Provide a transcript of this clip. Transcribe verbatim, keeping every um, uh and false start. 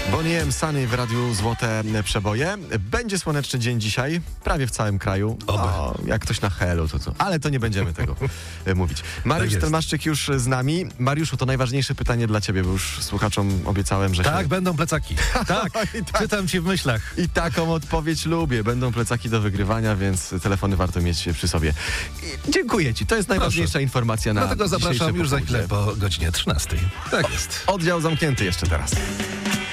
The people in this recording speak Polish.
Bonnie M. Sunny w Radiu Złote Przeboje. Będzie słoneczny dzień dzisiaj, prawie w całym kraju. O, jak ktoś na helu, to co? Ale to nie będziemy tego mówić. Mariusz Tak Stelmaszczyk już z nami. Mariuszu, to najważniejsze pytanie dla ciebie, bo już słuchaczom obiecałem, że Tak, się... będą plecaki. Tak, I tak, czytam ci w myślach. I taką odpowiedź lubię. Będą plecaki do wygrywania, więc telefony warto mieć przy sobie. I dziękuję ci, to jest najważniejsza Proszę. informacja na Dlatego zapraszam dzisiejsze już za popołudnie. chwilę po godzinie trzynastej. Tak jest. Oddział zamknięty jeszcze teraz.